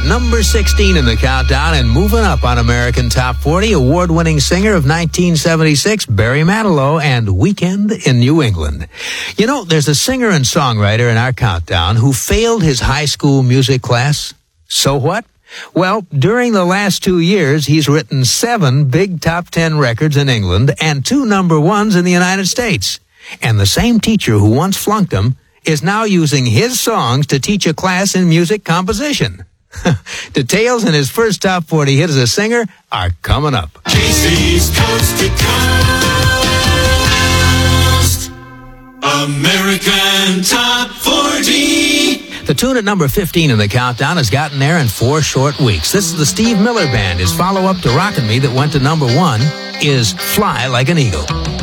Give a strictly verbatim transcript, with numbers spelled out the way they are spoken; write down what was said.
number sixteen in the countdown and moving up on American Top forty, award-winning singer of nineteen seventy-six, Barry Manilow, and Weekend in New England. You know, there's a singer and songwriter in our countdown who failed his high school music class. So what? Well, during the last two years, he's written seven big top ten records in England and two number ones in the United States. And the same teacher who once flunked him is now using his songs to teach a class in music composition. Details in his first top forty hit as a singer are coming up. Casey's Coast to Coast, American Top forty. The tune at number fifteen in the countdown has gotten there in four short weeks. This is the Steve Miller Band. His follow-up to Rockin' Me that went to number one is Fly Like an Eagle.